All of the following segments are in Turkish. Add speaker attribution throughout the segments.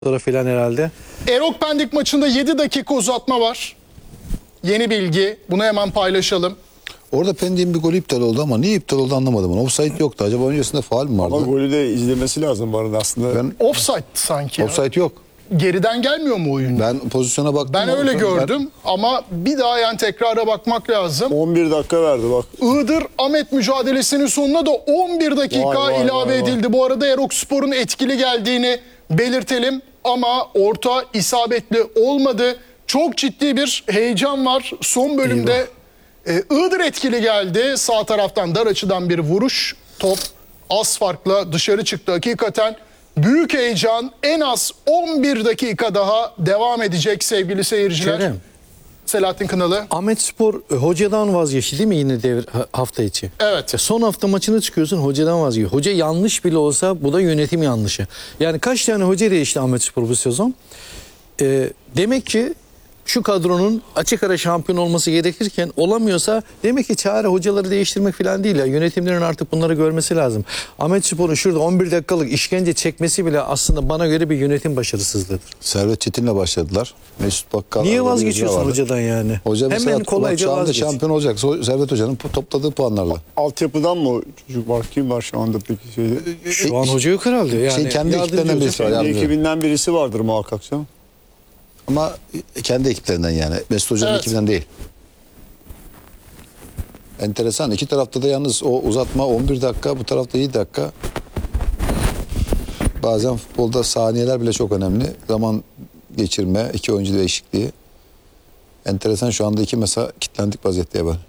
Speaker 1: sonra filan herhalde.
Speaker 2: Erok Pendik maçında 7 dakika uzatma var. Yeni bilgi. Bunu hemen paylaşalım.
Speaker 3: Orada Pendik'in bir golü iptal oldu ama niye iptal oldu anlamadım. Offside yoktu. Acaba öncesinde faul mü vardı?
Speaker 4: Ama golü de izlemesi lazım bu arada aslında.
Speaker 3: Ben
Speaker 2: Offside sanki.
Speaker 3: offside yok.
Speaker 2: Geriden gelmiyor mu oyun?
Speaker 3: Ben pozisyona baktım.
Speaker 2: Ben öyle gördüm ama bir daha yani tekrara bakmak lazım.
Speaker 4: 11 dakika verdi bak.
Speaker 2: Iğdır Ahmet mücadelesinin sonuna da 11 dakika
Speaker 4: Vay,
Speaker 2: ilave
Speaker 4: vay.
Speaker 2: edildi. Bu arada Erokspor'un etkili geldiğini belirtelim ama orta isabetli olmadı. Çok ciddi bir heyecan var. Son bölümde Iğdır etkili geldi. Sağ taraftan dar açıdan bir vuruş. Top az farkla dışarı çıktı. Hakikaten büyük heyecan. En az 11 dakika daha devam edecek sevgili seyirciler.
Speaker 1: Kerem,
Speaker 2: Selahattin Kınalı.
Speaker 1: Ahmetspor hocadan vazgeçti değil mi yine hafta içi?
Speaker 2: Evet.
Speaker 1: Son hafta maçına çıkıyorsun, hocadan vazgeçiyor. Hoca yanlış bile olsa bu da yönetim yanlışı. Yani kaç tane hoca değişti Ahmetspor bu sezon? Demek ki şu kadronun açık ara şampiyon olması gerekirken olamıyorsa demek ki çare hocaları değiştirmek falan değil ya. Yönetimlerin artık bunları görmesi lazım. Ahmetspor'un şurada 11 dakikalık işkence çekmesi bile aslında bana göre bir yönetim başarısızlığıdır.
Speaker 3: Servet Çetin'le başladılar. Mesut Bakkal.
Speaker 1: Niye
Speaker 3: arada bir
Speaker 1: vazgeçiyorsun
Speaker 3: vardı.
Speaker 1: hocadan yani?
Speaker 3: Hoca mesela
Speaker 1: Hemen kolayca
Speaker 3: şu anda
Speaker 1: vazgeç.
Speaker 3: şampiyon olacak. Servet Hoca'nın topladığı puanlarla.
Speaker 4: Altyapıdan mı o çocuk var? Kim var şu anda peki şeyde?
Speaker 1: Şu an hoca yok herhalde. Yani
Speaker 3: kendi
Speaker 1: yardımcı
Speaker 3: ekiplerinden
Speaker 1: hoca
Speaker 3: birisi var.
Speaker 1: falan.
Speaker 4: Kendi
Speaker 3: yardımcı.
Speaker 4: ekibinden birisi vardır muhakkak canım.
Speaker 3: Ama kendi ekiplerinden yani. Mesut Hoca'nın
Speaker 2: Evet.
Speaker 3: ekibinden değil. Enteresan. İki tarafta da yalnız o uzatma 11 dakika, bu tarafta 7 dakika. Bazen futbolda saniyeler bile çok önemli. Zaman geçirme, iki oyuncu değişikliği. Enteresan, şu anda iki mesela kilitlendik vaziyette ben.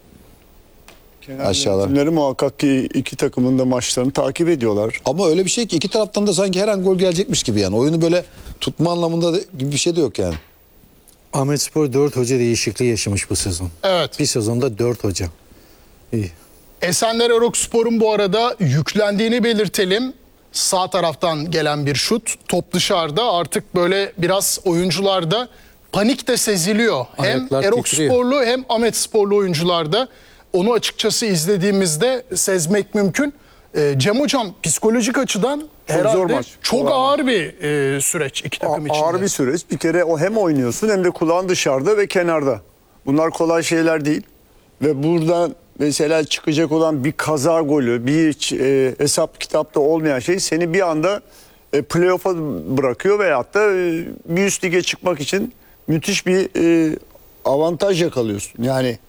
Speaker 3: Aşağılar.
Speaker 4: Yönetimleri muhakkak ki iki takımın da maçlarını takip ediyorlar.
Speaker 3: Ama öyle bir şey ki iki taraftan da sanki her an gol gelecekmiş gibi yani. Oyunu böyle tutma anlamında gibi bir şey de yok yani.
Speaker 1: Ahmetspor 4 hoca değişikliği yaşamış bu sezon.
Speaker 2: Evet.
Speaker 1: Bir sezonda 4 hoca. İyi.
Speaker 2: Esenler Erokspor'un bu arada yüklendiğini belirtelim. Sağ taraftan gelen bir şut. Top dışarıda. Artık böyle biraz oyuncularda panik de seziliyor.
Speaker 1: Ayaklar
Speaker 2: Hem
Speaker 1: titriyor.
Speaker 2: Eroksporlu hem Ahmetsporlu oyuncularda. Onu açıkçası izlediğimizde sezmek mümkün. Cem Hocam psikolojik açıdan herhalde
Speaker 4: zor maç.
Speaker 2: çok
Speaker 4: Zor
Speaker 2: ağır bir süreç iki takım içinde.
Speaker 4: Ağır bir süreç. Bir kere o hem oynuyorsun hem de kulağın dışarıda ve kenarda. Bunlar kolay şeyler değil. Ve buradan mesela çıkacak olan bir kaza golü, bir hesap kitapta olmayan şey seni bir anda playoff'a bırakıyor veyahut da bir üst lige çıkmak için müthiş bir avantaj yakalıyorsun. Yani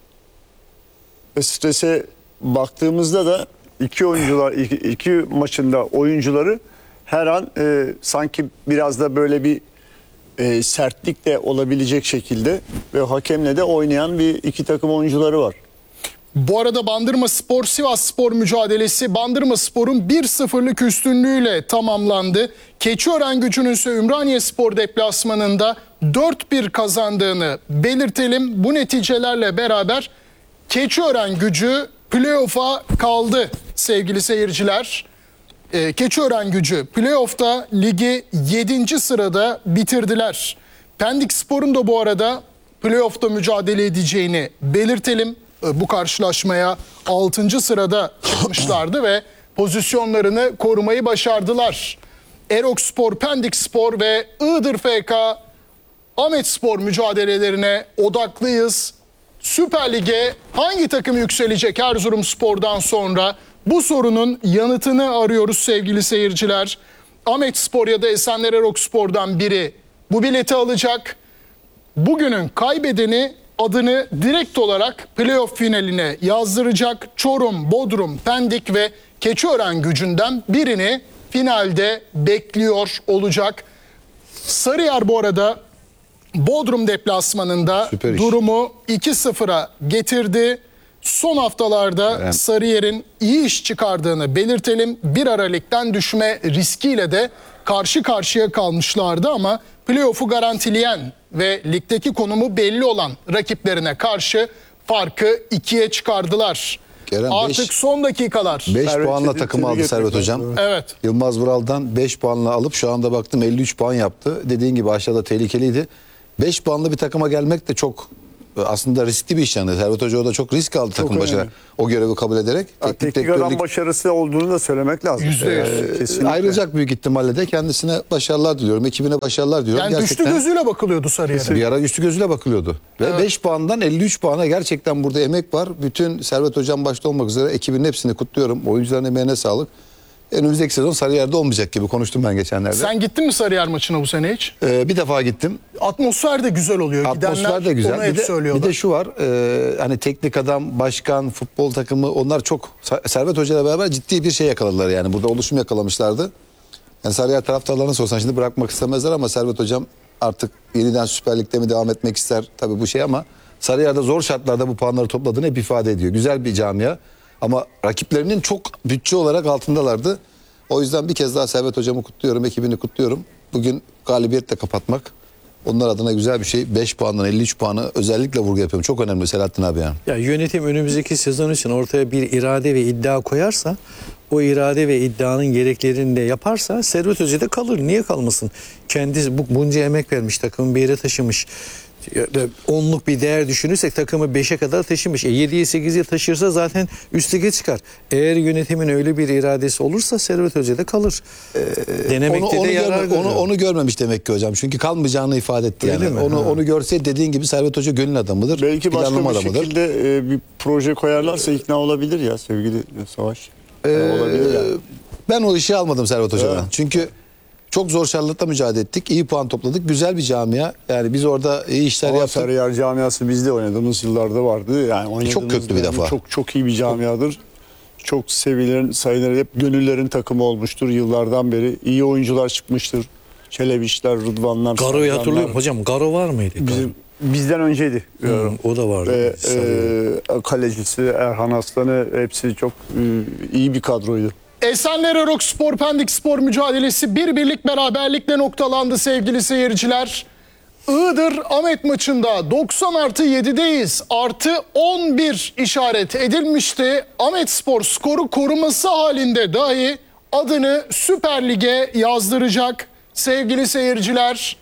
Speaker 4: ve strese baktığımızda da iki maçında oyuncuları her an sanki biraz da böyle bir sertlik de olabilecek şekilde ve hakemle de oynayan iki takım oyuncuları var.
Speaker 2: Bu arada Bandırmaspor Sivasspor mücadelesi Bandırmaspor'un 1-0'lık üstünlüğüyle tamamlandı. Keçiören ise Ümraniyespor deplasmanında 4-1 kazandığını belirtelim. Bu neticelerle beraber Keçiören Gücü playoff'a kaldı sevgili seyirciler. Keçiören playoff'ta ligi 7. sırada bitirdiler. Pendikspor'un da bu arada playoff'ta mücadele edeceğini belirtelim. Bu karşılaşmaya 6. sırada çıkmışlardı ve pozisyonlarını korumayı başardılar. Erokspor, Pendikspor ve Iğdır FK Ahmetspor mücadelelerine odaklıyız. Süper Lig'e hangi takım yükselecek Erzurumspor'dan sonra? Bu sorunun yanıtını arıyoruz sevgili seyirciler. Ahmetspor ya da Esenler Erokspor'dan biri bu bileti alacak. Bugünün kaybedeni adını direkt olarak playoff finaline yazdıracak. Çorum, Bodrum, Pendik ve Keçiören Gücü'nden birini finalde bekliyor olacak. Sarıyer bu arada Bodrum deplasmanında durumu 2-0'a getirdi. Son haftalarda Sarıyer'in iyi iş çıkardığını belirtelim. 1 Aralık'tan düşme riskiyle de karşı karşıya kalmışlardı ama playoff'u garantileyen ve ligdeki konumu belli olan rakiplerine karşı farkı 2'ye çıkardılar.
Speaker 3: Kerem,
Speaker 2: Artık son dakikalar.
Speaker 3: 5
Speaker 4: Servet
Speaker 3: puanla
Speaker 4: Çetin
Speaker 3: takımı aldı
Speaker 4: tebrik
Speaker 3: Servet
Speaker 4: etmek
Speaker 3: Hocam.
Speaker 4: lazım.
Speaker 2: Evet.
Speaker 3: Yılmaz Vural'dan 5 puanla alıp şu anda baktım 53 puan yaptı. Dediğin gibi aşağıda tehlikeliydi. 5 puanlı bir takıma gelmek de çok aslında riskli bir iş yani. Servet Hoca o da çok risk aldı takım başına.
Speaker 4: önemli.
Speaker 3: O görevi kabul ederek.
Speaker 4: Teknik adam başarısı olduğunu da söylemek lazım.
Speaker 2: %100.
Speaker 4: Kesinlikle.
Speaker 3: Ayrılacak büyük ihtimalle de kendisine başarılar diliyorum. Ekibine başarılar diliyorum.
Speaker 2: Yani düştü gözüyle bakılıyordu Sarıyer'e.
Speaker 3: Bir ara üstü gözüyle bakılıyordu. Ve 5 puandan 53 puana gerçekten burada emek var. Bütün Servet Hocam başta olmak üzere ekibin hepsini kutluyorum. Oyuncuların emeğine sağlık. Önümüzdeki sezon Sarıyer'de olmayacak gibi konuştum ben geçenlerde.
Speaker 2: Sen gittin mi Sarıyer maçına bu sene hiç?
Speaker 3: Bir defa gittim.
Speaker 2: Atmosfer de güzel oluyor.
Speaker 3: Atmosfer
Speaker 2: Gidenler
Speaker 3: de güzel.
Speaker 2: onu hep
Speaker 3: Bir
Speaker 2: söylüyorlar.
Speaker 3: de şu var. Hani teknik adam, başkan, futbol takımı onlar çok Servet Hoca ile beraber ciddi bir şey yakaladılar yani. Burada oluşum yakalamışlardı. Yani Sarıyer taraftarlarına sorsan şimdi bırakmak istemezler ama Servet Hocam artık yeniden Süper Lig'de mi devam etmek ister tabii bu şey ama Sarıyer'de zor şartlarda bu puanları topladığını hep ifade ediyor. Güzel bir camia ama rakiplerinin çok bütçe olarak altındalardı. O yüzden bir kez daha Servet Hocam'ı kutluyorum, ekibini kutluyorum. Bugün galibiyetle kapatmak onlar adına güzel bir şey. 5 puandan 53 puanı özellikle vurgu yapıyorum. Çok önemli Selahattin abi yani.
Speaker 1: Ya yönetim önümüzdeki sezon için ortaya bir irade ve iddia koyarsa, o irade ve iddianın gereklerini de yaparsa Servet Hoca da kalır. Niye kalmasın? Kendisi bunca emek vermiş, takımı bir yere taşımış. Onluk bir değer düşünürsek takımı 5'e kadar taşımış. 7'ye 8'e taşırsa zaten üst lige çıkar. Eğer yönetimin öyle bir iradesi olursa Servet Hoca da kalır. Denemekte de yarar görüyor.
Speaker 3: Onu görmemiş demek ki hocam. Çünkü kalmayacağını ifade etti
Speaker 1: Öyle
Speaker 3: yani.
Speaker 1: mi?
Speaker 3: Onu görse dediğin gibi Servet Hoca gönül adamıdır.
Speaker 4: Belki başka
Speaker 3: planlama
Speaker 4: bir
Speaker 3: adamıdır.
Speaker 4: şekilde bir proje koyarlarsa ikna olabilir ya sevgili Savaş. Olabilir yani.
Speaker 3: Ben o işi almadım Servet Hoca'dan.
Speaker 4: Evet.
Speaker 3: Çünkü çok zor şartlarda mücadele ettik. İyi puan topladık. Güzel bir camia. Yani biz orada iyi işler
Speaker 4: Ama
Speaker 3: yaptık.
Speaker 4: Sarıyer camiası bizde oynadığımız yıllarda vardı. Yani oynadığımız
Speaker 3: Çok köklü bir
Speaker 4: dönem
Speaker 3: defa.
Speaker 4: Çok iyi bir camiadır. Çok sevilen, sayılır, hep gönüllerin takımı olmuştur yıllardan beri. İyi oyuncular çıkmıştır. Çelebişler, Rıdvanlar.
Speaker 1: Garo'yu
Speaker 4: Serkanlar.
Speaker 1: hatırlıyorum. Hocam Garo var mıydı?
Speaker 4: Bizden önceydi.
Speaker 1: O da vardı.
Speaker 4: Ve kalecisi Erhan Aslan'ı hepsi çok iyi bir kadroydu.
Speaker 2: Esenler Erok Spor Pendik Spor mücadelesi bir birlik beraberlikle noktalandı sevgili seyirciler. Iğdır Ahmet maçında 90+7'deyiz. Artı 11 işaret edilmişti. Ahmet Spor skoru koruması halinde dahi adını Süper Lig'e yazdıracak sevgili seyirciler.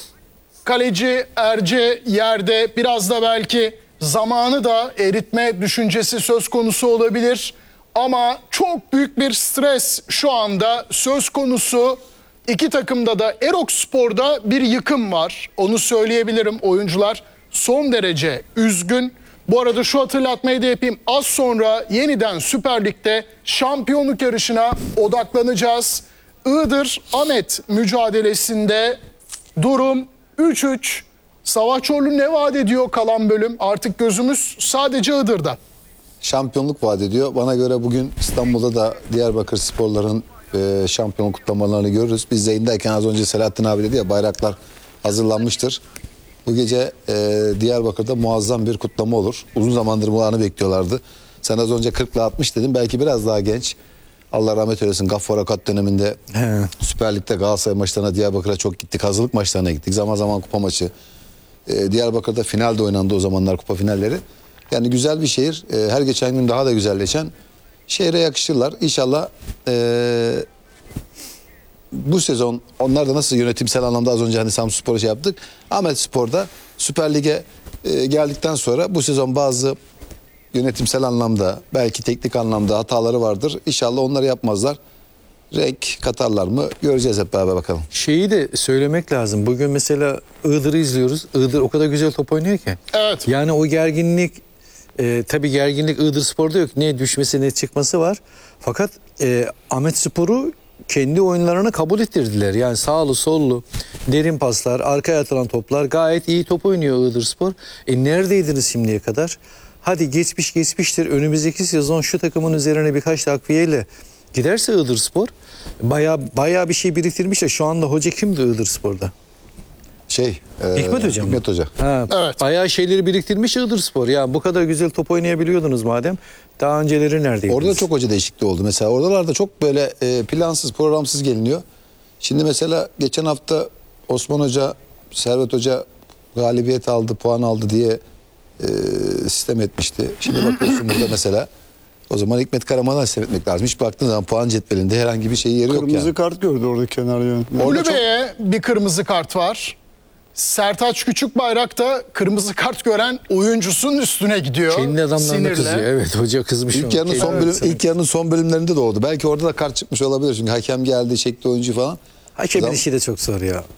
Speaker 2: Kaleci Erce yerde, biraz da belki zamanı da eritme düşüncesi söz konusu olabilir. Ama çok büyük bir stres şu anda söz konusu. İki takımda da Erok Spor'da bir yıkım var. Onu söyleyebilirim. Oyuncular son derece üzgün. Bu arada şu hatırlatmayı da yapayım. Az sonra yeniden Süper Lig'de şampiyonluk yarışına odaklanacağız. Iğdır Ahmet mücadelesinde durum 3-3. Savaş Çorlu ne vaat ediyor kalan bölüm? Artık gözümüz sadece Iğdır'da.
Speaker 3: Şampiyonluk vaat ediyor. Bana göre bugün İstanbul'da da Diyarbakır Sporların şampiyon kutlamalarını görürüz. Biz yayındayken az önce Selahattin abi dedi ya bayraklar hazırlanmıştır. Bu gece Diyarbakır'da muazzam bir kutlama olur. Uzun zamandır bu anı bekliyorlardı. Sen az önce 40'la 60 dedin. Belki biraz daha genç. Allah rahmet eylesin. Gaffar Akat döneminde Süper Lig'de Galatasaray maçlarına Diyarbakır'a çok gittik. Hazırlık maçlarına gittik. Zaman zaman kupa maçı. Diyarbakır'da finalde oynandı o zamanlar kupa finalleri. Yani güzel bir şehir. Her geçen gün daha da güzelleşen. Şehre yakışırlar. İnşallah bu sezon onlar da nasıl yönetimsel anlamda az önce hani Samsunspor'a şey yaptık. Ahmet Spor'da Süper Lig'e geldikten sonra bu sezon bazı yönetimsel anlamda belki teknik anlamda hataları vardır. İnşallah onları yapmazlar. Renk katarlar mı göreceğiz hep beraber bakalım.
Speaker 1: Şeyi de söylemek lazım. Bugün mesela Iğdır'ı izliyoruz. Iğdır o kadar güzel top oynuyor ki.
Speaker 2: Evet.
Speaker 1: Yani o gerginlik tabii gerginlik Iğdır Spor'da yok. Ne düşmesi ne çıkması var. Fakat Ahmet Spor'u kendi oyunlarını kabul ettirdiler. Yani sağlı sollu derin paslar, arkaya atılan toplar gayet iyi top oynuyor Iğdır Spor. Neredeydiniz şimdiye kadar? Hadi geçmiştir. Önümüzdeki sezon şu takımın üzerine birkaç takviyeyle giderse Iğdır Spor bayağı bir şey biriktirmişler. Şu anda hoca kimdi Iğdır Spor'da?
Speaker 3: Hikmet Hoca mı? Hikmet Hoca.
Speaker 2: Evet.
Speaker 1: Bayağı şeyleri biriktirmiş Iğdır Spor. Ya bu kadar güzel top oynayabiliyordunuz madem. Daha önceleri neredeydiniz?
Speaker 3: Orada çok hoca değişikliği oldu. Mesela oralarda çok böyle plansız, programsız geliniyor. Şimdi mesela geçen hafta Osman Hoca, Servet Hoca galibiyet aldı, puan aldı diye sistem etmişti. Şimdi bakıyorsun burada mesela o zaman Hikmet Karaman'a sistem etmek lazım. Hiç baktığın zaman puan cetvelinde herhangi bir şey yeri yok
Speaker 4: Kırmızı
Speaker 3: yani.
Speaker 4: kart gördü orada kenar yönetmeni.
Speaker 2: Kulübeye bir kırmızı kart var. Sertaç Küçükbayrak da kırmızı kart gören oyuncusunun üstüne gidiyor.
Speaker 1: Kendi adamlarına
Speaker 2: sinirle.
Speaker 1: kızıyor. Evet, hoca kızmış.
Speaker 3: İlk yarının son
Speaker 1: Evet.
Speaker 3: bölüm, ilk yarının son bölümlerinde de oldu. Belki orada da kart çıkmış olabilir çünkü hakem geldi, çekti oyuncu falan.
Speaker 5: Hakemin
Speaker 3: Zaman-
Speaker 5: işi de çok zor ya.